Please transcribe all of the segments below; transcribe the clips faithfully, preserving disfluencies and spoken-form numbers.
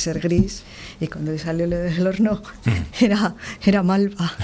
ser gris, y cuando salió del horno era, era malva.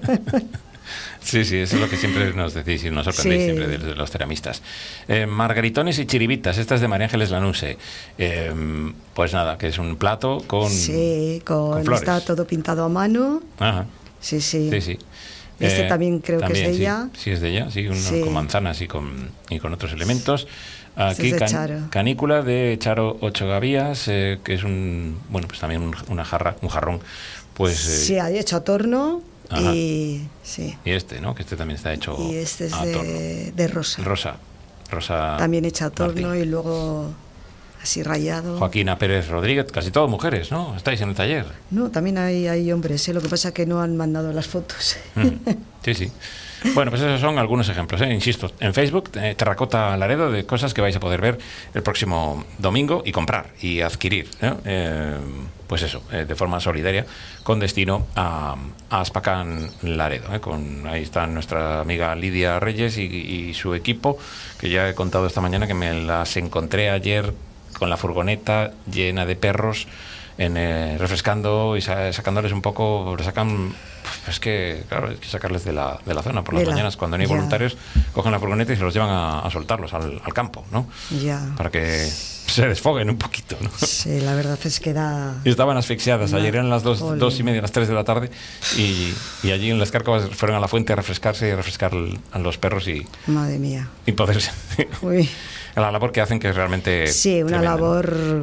Sí, sí, eso es lo que siempre nos decís y nos sorprendéis, sí, siempre de los ceramistas. Eh, margaritones y chiribitas, esta es de María Ángeles Lanuse. Eh, pues nada, que es un plato con, sí, con, con flores. Está todo pintado a mano. Ajá. Sí, sí. Sí, sí. Este eh, también creo también, que es de sí, ella. Sí, es de ella, sí, uno, sí. Con manzanas y con, y con otros elementos. Aquí es de can, canícula de Charo Ocho Gavías, eh, que es un, bueno, pues también un, una jarra, un jarrón. Pues, eh, sí, hay hecho a torno. Ajá. Y sí. Y este, ¿no? Que este también está hecho y este es a de, torno. de rosa. Rosa. Rosa. También hecha a torno Martín. Y luego así rayado. Joaquina Pérez Rodríguez, casi todas mujeres, ¿no? Estáis en el taller. No, también hay, hay hombres, ¿eh? Lo que pasa es que no han mandado las fotos. Mm. Sí, sí. Bueno, pues esos son algunos ejemplos, ¿eh? Insisto, en Facebook, eh, Terracota Laredo, de cosas que vais a poder ver el próximo domingo y comprar y adquirir, ¿no? Eh, pues eso, eh, de forma solidaria, con destino a, a Aspacán Laredo, ¿eh? Con, ahí está nuestra amiga Lidia Reyes y, y su equipo, que ya he contado esta mañana que me las encontré ayer con la furgoneta llena de perros, en, eh, refrescando y sa- sacándoles un poco, lo sacan, es que claro, hay que sacarles de la, de la zona por las la, mañanas, cuando no hay ya. voluntarios, cogen la furgoneta y se los llevan a, a soltarlos al, al campo, ¿no? Ya. Para que se desfoguen un poquito, ¿no? Sí, la verdad es que da... Y estaban asfixiadas, ayer eran las dos, Ole. dos y media, las tres de la tarde, y, y allí en las Cárcavas fueron a la fuente a refrescarse y a refrescar a los perros y, Madre mía. y poder... Uy. La labor que hacen, que es realmente... Sí, una tremenda, labor... ¿no?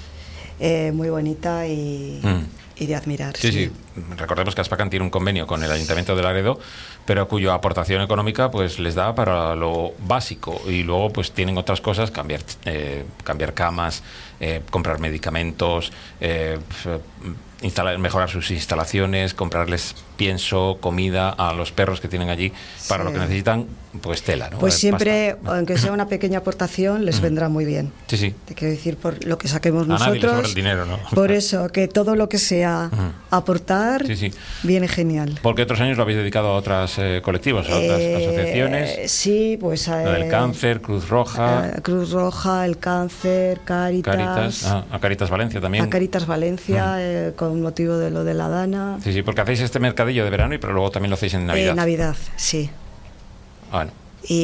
Eh, muy bonita y, Mm. y de admirar. Sí, sí, sí. Recordemos que Aspacán tiene un convenio con el Ayuntamiento de Laredo, pero cuya aportación económica pues les da para lo básico, y luego pues tienen otras cosas, cambiar eh, cambiar camas, eh, comprar medicamentos, eh, instalar, mejorar sus instalaciones, comprarles pienso, comida a los perros que tienen allí, para sí. lo que necesitan, pues tela, ¿no? Pues Eh, siempre, pasta. aunque sea una pequeña aportación, les Mm. vendrá muy bien. Sí, sí. Te quiero decir, por lo que saquemos A nadie le nosotros. sobra el dinero, ¿no? Por eso, que todo lo que sea Ujú. aportar, Sí, sí. viene genial. Porque otros años lo habéis dedicado a otros eh, colectivos, a otras Eh, asociaciones. Sí, pues a La del cáncer, Cruz Roja, Cruz Roja, el cáncer, Cáritas, Caritas, ah, a Caritas Valencia también. a Caritas Valencia, Mm. eh, con motivo de lo de la Dana. Sí, sí, porque hacéis este mercadillo de verano y pero luego también lo hacéis en Navidad. Eh, Navidad, sí. Bueno,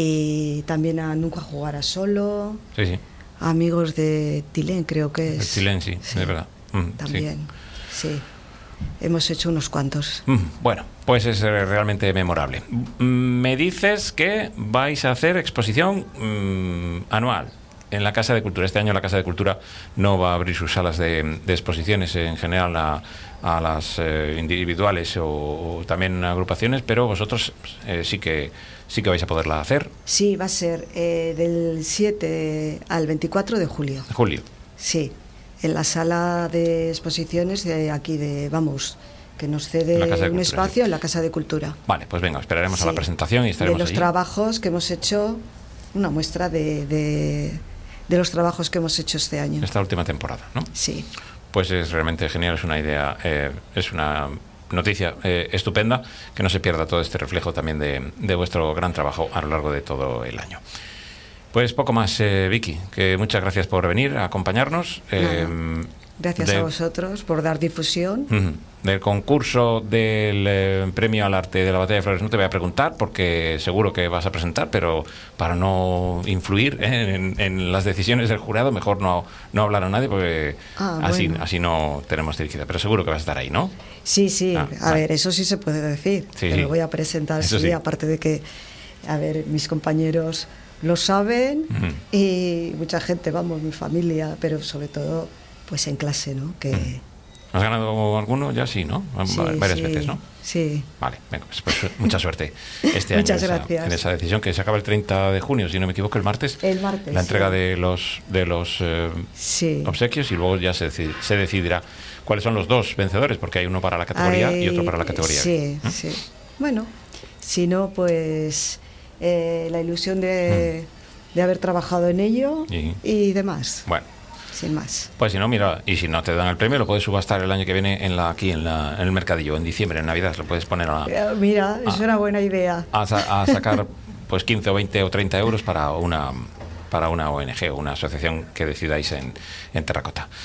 Y también a Nunca Jugarás Solo, sí, sí. a Amigos de Tilén, creo que El es. silencio, sí, Sí, de verdad. Mm, También, sí. Hemos hecho unos cuantos. sí. Mm, bueno, pues es eh, realmente memorable. Mm, Me dices que vais a hacer exposición mm, anual en la Casa de Cultura. Este año la Casa de Cultura no va a abrir sus salas de, de exposiciones en general a, a las eh, individuales o, o también agrupaciones, pero vosotros eh, sí que sí que vais a poderla hacer. Sí, va a ser eh, del siete al veinticuatro de julio. Julio. Sí, en la sala de exposiciones de aquí de Vamos, que nos La cede Casa de un Cultura, espacio sí. en la Casa de Cultura. Vale, pues venga, esperaremos Sí. a la presentación y estaremos de los allí. trabajos que hemos hecho, una muestra de, de, de los trabajos que hemos hecho este año. Esta última temporada, ¿no? Sí. Pues es realmente genial, es una idea, eh, es una noticia eh, estupenda, que no se pierda todo este reflejo también de, de vuestro gran trabajo a lo largo de todo el año. Pues poco más, eh, Vicky, que muchas gracias por venir a acompañarnos. Eh, Gracias de, a vosotros por dar difusión. uh, del concurso del eh, premio al arte de la Batalla de Flores no te voy a preguntar, porque seguro que vas a presentar, pero para no influir eh, en, en las decisiones del jurado, mejor no, no hablar a nadie, porque Ah, así, bueno. así no tenemos dirigida. Pero seguro que vas a estar ahí, ¿no? Sí, sí, Ah, a vale. ver, eso sí se puede decir. Sí, que sí. lo voy a presentar, Eso sí, sí. aparte de que, a ver, mis compañeros lo saben Ujú. y mucha gente, vamos, mi familia, pero sobre todo, pues en clase, ¿no? Que Ujú. ¿Has ganado alguno? Ya sí, ¿no? sí, Varias sí, veces, ¿no? Sí. Vale, venga, pues, pues mucha suerte este año Muchas en esa, gracias. en esa decisión, que se acaba el treinta de junio, si no me equivoco, el martes. El martes, La entrega sí. de los de los eh, Sí. obsequios, y luego ya se, deci- se decidirá cuáles son los dos vencedores, porque hay uno para la categoría Hay- y otro para la categoría. Sí, ¿eh? sí. Bueno, si no, pues eh, la ilusión de, de haber trabajado en ello Y- y demás, Bueno, sin más. pues si no, mira, y si no te dan el premio, lo puedes subastar el año que viene en la aquí en, la, en el mercadillo, en diciembre, en Navidad, lo puedes poner a, Eh, Mira, es Ah. una buena idea. a, sa- a sacar pues quince o veinte o treinta euros para una para una O N G o una asociación que decidáis en, en Terracota.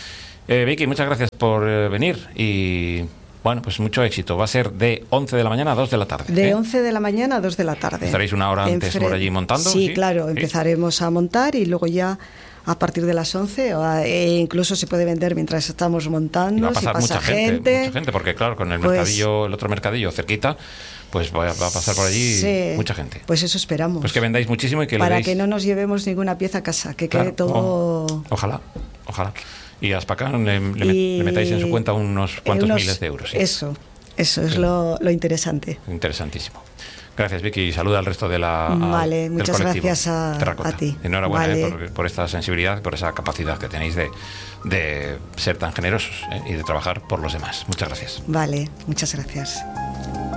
Eh, Vicky, muchas gracias por eh, venir y... Bueno, pues mucho éxito. Va a ser de once de la mañana a dos de la tarde. De ¿eh? once de la mañana a dos de la tarde. ¿Estaréis una hora antes Enfre- por allí montando? Sí, ¿sí? claro. ¿Sí? Empezaremos a montar y luego ya a partir de las once, o a- e incluso se puede vender mientras estamos Y montando. va a si pasar pasa mucha gente, mucha gente, porque claro, con el Pues- mercadillo, el otro mercadillo cerquita, pues va, va a pasar por allí Sí, mucha gente. Pues eso esperamos. Pues que vendáis muchísimo y que le Para deis... que no nos llevemos ninguna pieza a casa, que Claro, quede todo... o- ojalá, ojalá. Y a Spacán le, le met- Y- le metáis en su cuenta unos cuantos unos- miles de euros. ¿sí? Eso, eso es Sí. lo, lo interesante. Interesantísimo. Gracias, Vicky, y saluda al resto de la Vale, del muchas colectivo gracias a- Terracota. a ti. Enhorabuena Vale. eh, por, por esta sensibilidad, por esa capacidad que tenéis de, de ser tan generosos eh, y de trabajar por los demás. Muchas gracias. Vale, muchas gracias.